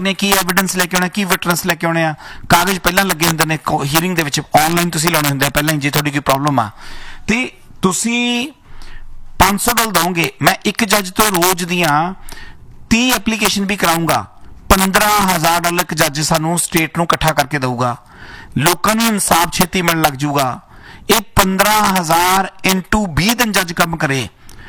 ने की एविडेंस लैके आना, की विटनेस लैके आने आ, कागज पहलां लगे हुंदे ने हीयरिंग दे विच, ऑनलाइन तुसीं लाने हुंदे पहलां जे तुहाडी कोई प्रॉब्लम आ ते तुसीं $500 दोगे। मैं एक जज तो रोज़ दियां 30 एप्लीकेशन भी कराऊंगा, $15,000 एक जज सानू स्टेट नूं इकट्ठा करके दूगा। लोकां नूं इंसाफ छेती मिलण लग जूगा। ये 15,000 इंटू 20 दिन जज काम करे,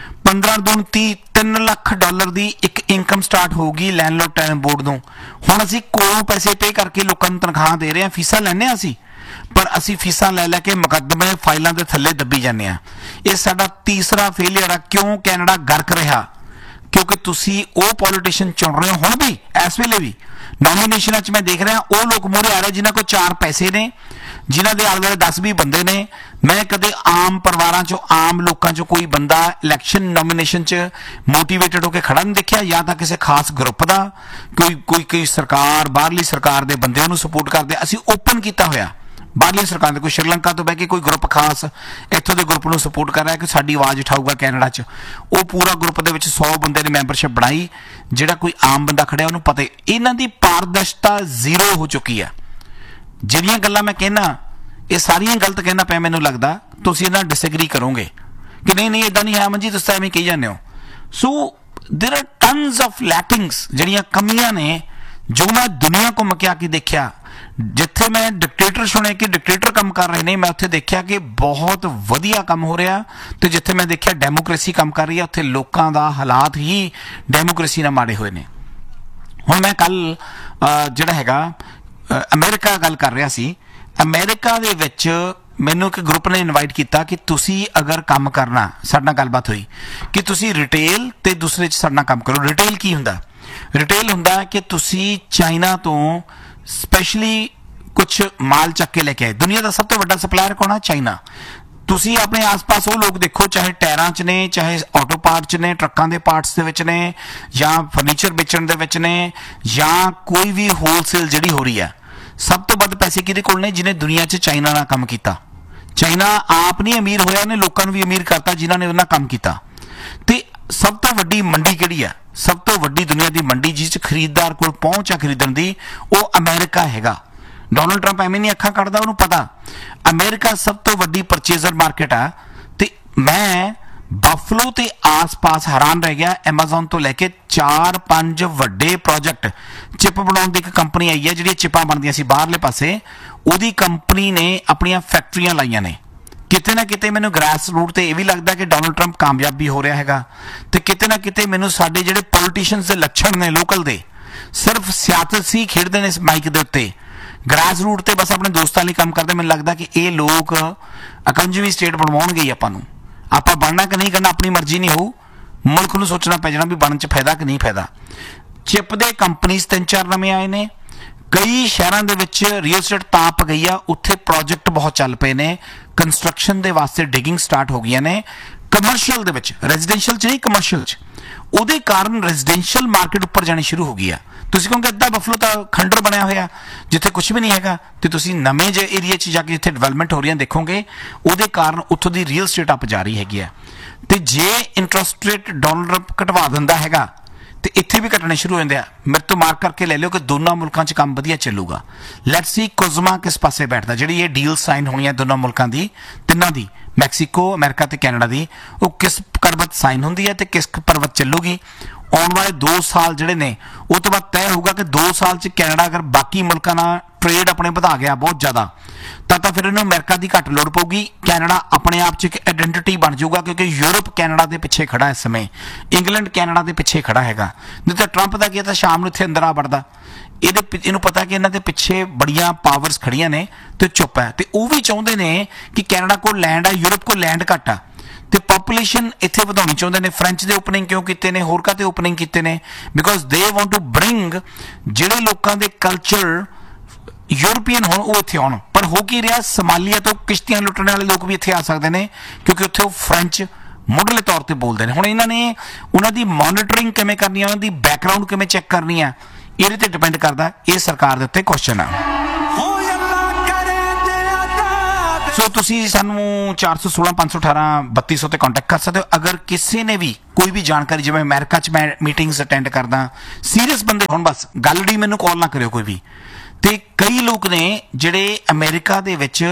15 दून 30, $3 लाख की एक इनकम स्टार्ट होगी लैंडलॉर्ड टैक्स बोर्ड नूं। हुण असीं कोलों पैसे पे करके लोकां नूं तनख्वाह दे रहे हैं, फीसां लैने असीं, पर असीं फीसां लै लैके मुकदमे फाइलों के थल्ले दब्बी जाने आ। ये साडा तीसरा फेलियर आ। क्यों कैनेडा गर्क रहा? क्योंकि तुसी वो पॉलिटिशियन चुन रहे हो। हुण भी इस वेले भी नॉमीनेशन च मैं देख रहा वो लोग मूहरे आ रहे जिन्होंने को 4 पैसे ने, जिन्हों के आले दुआले 10-20 बंदे ने। मैं कदे आम परिवारों चो, आम लोगों चो कोई बंदा इलैक्शन नॉमीनेशन च मोटिवेटेड होकर खड़ा नहीं देखा, या तो किसी खास ग्रुप का कोई सरकार, बाहरली सरकार के बंदे उन्होंने सपोर्ट करते। असीं ओपन किया होया बाहरली सरकार, कोई श्रीलंका तो बह के कोई ग्रुप खास इत्थों के ग्रुप को सपोर्ट कर रहा है कि साडी आवाज़ उठाऊगा कैनेडा च। वो पूरा ग्रुप के 100 बंदे ने मैंबरशिप बनाई, जिहड़ा कोई आम बंदा खड़िया उन्होंने पता। इन्हां दी पारदर्शिता 0 हो चुकी है। जिहड़ियां गल्लां मैं कहना ये सारियां गलत कहना पिया, मैनूं लगदा तुसीं इहनां डिसएग्री करोगे कि नहीं इदां नहीं है अमन जी, तुसीं तां एवें कही जांदे हो। So there are tons of lackings, जिहड़ियां कमियां ने जो मैं दुनिया घुम के आके देखिया। जिथे मैं डिक्टेटर सुने कि डिक्टेटर काम कर रहे हैं, मैं उत्थे देखिया कि बहुत वधिया काम हो रहा। तो जिथे मैं देखिया डेमोक्रेसी काम कर रही है, उत्थे लोकां दा हालात ही डेमोक्रेसी नाल माड़े हुए ने। हुण मैं कल जिहड़ा हैगा अमेरिका गल कर रहा सी। अमेरिका दे विच मैनूं एक ग्रुप ने इनवाइट किया कि तुसी अगर काम करना, साडे नाल गलबात हुई कि तुसी रिटेल ते दूसरे च साडे नाल काम करो। रिटेल की हुंदा? रिटेल हुंदा कि तुसी चाइना तो स्पैशली कुछ माल चक के लेके आए। दुनिया का सब तो बड़ा सप्लायर कौन है? चाइना। तुसी अपने आस पास वो लोग देखो, चाहे टायरां च ने, चाहे ऑटो पार्ट च ने, ट्रकों के पार्ट्स दे विच ने, या फर्नीचर बेचण दे विच ने, या कोई भी होलसेल जिहड़ी हो रही है, सब तो वध पैसे किहदे कोल ने? जिन्हें दुनिया च चाइना नाल काम किया। चाइना आप नहीं अमीर होया, ने लोगों को भी अमीर करता जिन्होंने उन्हां काम किया। ते सब तो वड्डी मंडी किहड़ी है? सब तो वड्डी दुनिया की मंडी जिस खरीददार को पहुंच है खरीदण दी, वो अमेरिका हैगा। डोनाल्ड ट्रंप एवें नहीं अखां कढ़दा, उन्होंने पता अमेरिका सब तो वड्डी परचेजर मार्केट है। तो मैं बफलो के आस पास हैरान रह गया। एमाजोन तो लैके 4-5 वड्डे प्रोजेक्ट चिप बनाने की एक कंपनी आई है, जी चिपां बनदियां सी बाहरले पासे, उहदी कंपनी ने अपनियां फैक्ट्रियां लाइयां ने। किते ना किते मैनूं ग्रास रूट ते यह भी लगता कि डोनाल्ड ट्रंप कामयाब भी हो रहा हैगा, ते किते ना किते मैनूं साडे जिहड़े पॉलिटिशियंस दे लक्षण ने लोकल दे, सिर्फ सियासत खेडदे ने इस माइक दे उत्ते, ग्रास रूट ते बस अपने दोस्तों लिए काम करते। मैनूं लगता कि ये लोग 51वीं स्टेट बनवाउणगे ही आपां नूं। आपां बनना कि नहीं करना अपनी मर्जी नहीं हो, मुल्क नूं सोचना पै जाना भी बनन च फायदा कि नहीं फायदा। चिप दे कंपनीज 3-4 नवे आए ने। कई शहरों के विच रीयल एस्टेट ताप गई आ, उत्थे प्रोजेक्ट बहुत चल पे ने, कंस्ट्रक्शन के वास्ते डिगिंग स्टार्ट हो गई ने। कमर्शियल दे विच, रेजिडेंशियल च नहीं कमर्शियल च, उहदे कारण रेजिडेंशियल मार्केट उपर जानी शुरू हो गई है। तुसीं कहोगे अद्धा बफलो तो खंडर बनया होया जिथे कुछ भी नहीं हैगा, तो तुसीं नवे जे एरिया च जाके जिथे डिवेलपमेंट हो रही है देखोगे, उहदे कारण उत्थों दी रीयल एस्टेट अप जा रही हैगी है। तो जे इंटरस्ट रेट डोनाल्ड ट्रंप घटवा दिंदा हैगा तो इत्थे भी घटने शुरू हो जाते हैं। मेरे तो मार्क करके ले लो कि दोनों मुल्कों च काम वधिया चलूगा। लैट्स सी कुज़मा किस पासे बैठता। जी ये डील साइन होनी है दोनों मुल्कों की, तिन्हों की, मैक्सीको, अमेरिका ते कैनेडा की, वो किस परबत साइन होंदी है तो किस परबत चलूगी। आने वाले 2 साल जिहड़े ने वो तो बाद तय होगा कि 2 साल च कैनेडा अगर बाकी मुल्कों नाल ट्रेड अपने बढ़ा गया बहुत ज़्यादा, तो फिर इन्होंने अमेरिका की घट लोड़ पऊगी। कैनेडा अपने आप च एक आइडेंटिटी बन जाऊगा, क्योंकि यूरोप कैनेडा के पिछे खड़ा इस समय, इंग्लैंड कैनेडा के पिछे खड़ा हैगा। नहीं तो ट्रंप का किया तो शाम को इत्थे अंदर आ बढ़ता। इन्हों पता कि इन्होंने पिछे बड़ियां पावर्स खड़ियां ने तो चुप है। तो वह भी चाहते हैं कि कैनेडा को लैंड आ, यूरोप को लैंड घट आ, तो पॉपूलेशन इत्थे वधाउणी चाहते हैं। फ्रेंच दे ओपनिंग क्यों किए ने, होर काते ओपनिंग किए ने? Because they want to bring जिहड़े लोगों के कल्चर यूरोपीयन हो वो इत्थे आउण। पर हो की रहा, सोमालिया तो किश्तियां लुटने वाले लोग भी इत्थे आ सकते हैं, क्योंकि उत्थे फ्रेंच मुढ़ले तौर पर बोलते हैं। हुण इन्होंने उन्होंने मॉनिटरिंग किवें करनी है, उन्होंने बैकग्राउंड किवें चैक करनी है, ये ते डिपेंड करता। ये सरकार के उत्ते क्वेश्चन है। सो ਤੁਸੀਂ ਸਾਨੂੰ 416 518 3200 ਤੇ ਕੰਟੈਕਟ ਕਰ ਸਕਦੇ ਹੋ। ਅਗਰ ਕਿਸੇ ਨੇ ਵੀ ਕੋਈ ਵੀ ਜਾਣਕਾਰੀ, ਜਿਵੇਂ ਅਮਰੀਕਾ 'ਚ ਮੈਂ ਮੀਟਿੰਗਸ ਅਟੈਂਡ ਕਰਦਾ, ਸੀਰੀਅਸ ਬੰਦੇ ਹੁਣ ਬਸ ਗੱਲ ਦੀ ਮੈਨੂੰ ਕਾਲ ਨਾ ਕਰਿਓ ਕੋਈ ਵੀ। ਤੇ ਕਈ ਲੋਕ ਨੇ ਜਿਹੜੇ ਅਮਰੀਕਾ ਦੇ ਵਿੱਚ,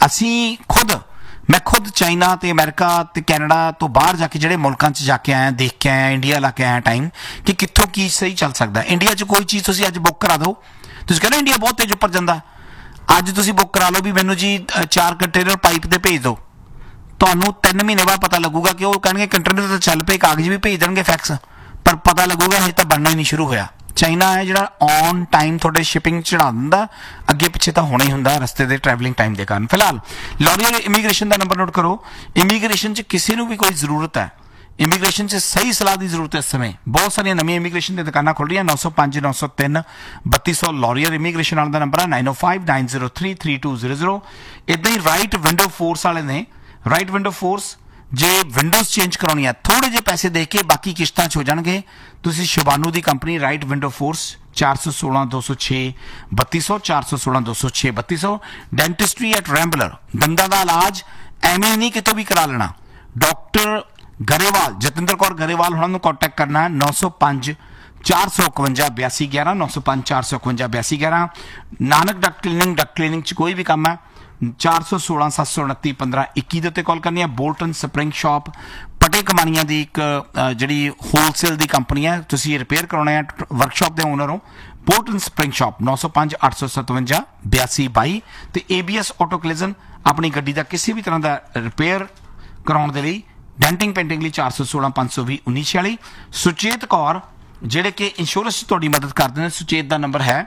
ਮੈਂ ਖੁਦ ਚਾਈਨਾ ਤੇ ਅਮਰੀਕਾ ਤੇ ਕੈਨੇਡਾ ਤੋਂ ਬਾਹਰ ਜਾ ਕੇ ਜਿਹੜੇ ਮੁਲਕਾਂ 'ਚ ਜਾ ਕੇ ਆਇਆ, ਦੇਖ ਕੇ ਆਇਆ, ਇੰਡੀਆ ਲਾ ਕੇ ਆਇਆ ਟਾਈਮ, ਕਿ ਕਿੱਥੋਂ ਕੀ ਸਹੀ ਚੱਲ ਸਕਦਾ। ਇੰਡੀਆ 'ਚ ਕੋਈ ਚੀਜ਼ ਤੁਸੀਂ ਅੱਜ ਬੁੱਕ ਕਰਾ ਦਿਓ, ਤੁਸੀਂ ਕਹਿੰਦੇ ਇੰਡੀਆ ਬਹੁਤ ਤੇਜ਼ ਉੱਪਰ ਜਾਂਦਾ, ਅੱਜ ਤੁਸੀਂ ਬੁੱਕ ਕਰਾ ਲਓ ਵੀ ਮੈਨੂੰ ਜੀ 4 ਕੰਟੇਨਰ ਪਾਈਪ ਦੇ ਭੇਜ ਦਿਓ, ਤੁਹਾਨੂੰ 3 ਮਹੀਨੇ ਬਾਅਦ ਪਤਾ ਲੱਗੂਗਾ ਕਿ ਉਹ ਕਹਿਣਗੇ ਕੰਟੇਨਰ ਤਾਂ ਚੱਲ ਪਏ, ਕਾਗਜ਼ ਵੀ ਭੇਜ ਦੇਣਗੇ ਫੈਕਸ, ਪਰ ਪਤਾ ਲੱਗੂਗਾ ਹਜੇ ਤਾਂ ਬਣਨਾ ਹੀ ਨਹੀਂ ਸ਼ੁਰੂ ਹੋਇਆ। ਚਾਈਨਾ ਹੈ ਜਿਹੜਾ ਔਨ ਟਾਈਮ ਤੁਹਾਡੇ ਸ਼ਿਪਿੰਗ ਚੜਾ ਦਿੰਦਾ, ਅੱਗੇ ਪਿੱਛੇ ਤਾਂ ਹੋਣਾ ਹੀ ਹੁੰਦਾ ਰਸਤੇ ਦੇ ਟਰੈਵਲਿੰਗ ਟਾਈਮ ਦੇ ਕਾਰਨ। ਫਿਲਹਾਲ ਲੌਰੀਅਲ ਇਮੀਗ੍ਰੇਸ਼ਨ ਦਾ ਨੰਬਰ ਨੋਟ ਕਰੋ। ਇਮੀਗ੍ਰੇਸ਼ਨ 'ਚ ਕਿਸੇ ਨੂੰ ਵੀ ਕੋਈ ਜ਼ਰੂਰਤ ਹੈ, ਇਮੀਗ੍ਰੇਸ਼ਨ 'ਚ ਸਹੀ ਸਲਾਹ ਦੀ ਜ਼ਰੂਰਤ ਹੈ ਇਸ ਸਮੇਂ, ਬਹੁਤ ਸਾਰੀਆਂ ਨਵੀਆਂ ਇਮੀਗ੍ਰੇਸ਼ਨ ਦੀਆਂ ਦੁਕਾਨਾਂ ਖੁੱਲ ਰਹੀਆਂ। 905 903 3200 ਲੌਰੀਅਲ ਇਮੀਗ੍ਰੇਸ਼ਨ ਵਾਲਾ ਦਾ ਨੰਬਰ ਹੈ। 905 903 3200। ਇੱਦਾਂ ਹੀ ਰਾਈਟ ਵਿੰਡੋ ਫੋਰਸ ਵਾਲੇ ਨੇ, ਰਾਈਟ ਵਿੰਡੋ ਫੋਰਸ ਜੇ ਵਿੰਡੋਜ਼ ਚੇਂਜ ਕਰਾਉਣੀ ਹੈ, ਥੋੜੇ ਜਿਹੇ ਪੈਸੇ ਦੇ ਕੇ ਬਾਕੀ ਕਿਸ਼ਤਾਂ 'ਚ ਹੋ ਜਾਣਗੇ। ਤੁਸੀਂ ਸ਼ਿਵਾਨੂ ਦੀ company right window force 416 206 3200 416 206 3200। ਡੈਂਟਿਸਟਰੀ at ਰੈਂਬਲਰ, ਦੰਦਾਂ ਦਾ ਇਲਾਜ ਐਵੇਂ ਨਹੀਂ ਕਿਤੋਂ ਵੀ ਕਰਾ ਲੈਣਾ। ਡਾਕਟਰ ਗਰੇਵਾਲ, ਜਤਿੰਦਰ ਕੌਰ ਗਰੇਵਾਲ ਉਹਨਾਂ ਨੂੰ ਕੰਟੈਕਟ ਕਰਨਾ 905 451 8211 905 451 8211। ਨਾਨਕ ਡਕਟ ਕਲੀਨਿੰਗ 'ਚ ਕੋਈ ਵੀ ਕੰਮ ਹੈ 416 729 1521 ਦੇ ਉੱਤੇ ਕਾਲ ਕਰਨੀ ਹੈ। ਬੋਲਟਨ ਸਪਰਿੰਗ ਸ਼ਾਪ, ਪਟੇ ਕਮਾਨੀਆਂ ਦੀ ਇੱਕ ਜਿਹੜੀ ਹੋਲਸੇਲ ਦੀ ਕੰਪਨੀ ਹੈ, ਤੁਸੀਂ ਰਿਪੇਅਰ ਕਰਾਉਣਾ ਹੈ, ਵਰਕਸ਼ਾਪ ਦੇ ਓਨਰ ਹੋ। Bolton spring shop 905 857 8222। ਤੇ ABS ਆਟੋ ਕਲਿਜ਼ਨ, ਆਪਣੀ ਗੱਡੀ ਦਾ ਕਿਸੇ ਵੀ ਤਰ੍ਹਾਂ ਦਾ ਰਿਪੇਅਰ ਕਰਾਉਣ ਦੇ ਲਈ, ਡੈਂਟਿੰਗ ਪੇਂਟਿੰਗ ਲਈ 416 520 1946। ਸੁਚੇਤ ਕੌਰ ਜਿਹੜੇ ਕਿ ਇੰਸ਼ੋਰੈਂਸ 'ਚ ਤੁਹਾਡੀ ਮਦਦ ਕਰਦੇ ਨੇ, ਸੁਚੇਤ ਦਾ ਨੰਬਰ ਹੈ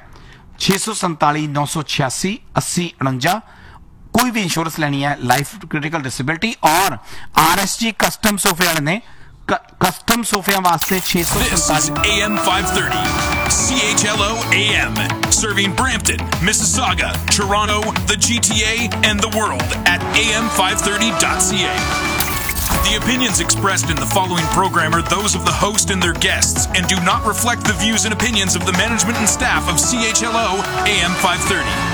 647 986 8049। कोई भी इंश्योरेंस लेनी है, लाइफ क्रिटिकल डिसेबिलिटी। और RSG कस्टम सोफे वाले ने कस्टम सोफिया वास्ते 647 AM 530 CHLO AM, serving Brampton, Mississauga, Toronto, the GTA, and the world at am530.ca. The opinions expressed in the following program are those of the host and their guests and do not reflect the views and opinions of the management and staff of CHLO AM 530.